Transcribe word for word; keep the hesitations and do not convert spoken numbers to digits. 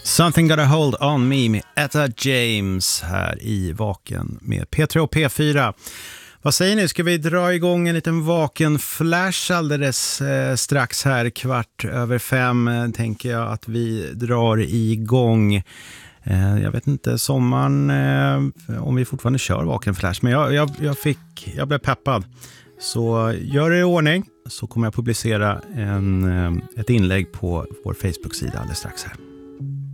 Something Got a Hold on Me med Etta James här i Vaken med P tre och P fyra. Vad säger ni? Ska vi dra igång en liten Vaken Flash alldeles eh, strax här, kvart över fem eh, tänker jag att vi drar igång. Eh, jag vet inte, sommaren, eh, om vi fortfarande kör Vaken Flash, men jag, jag, jag, fick, jag blev peppad. Så gör det i ordning, så kommer jag publicera en, eh, ett inlägg på vår Facebook-sida alldeles strax här.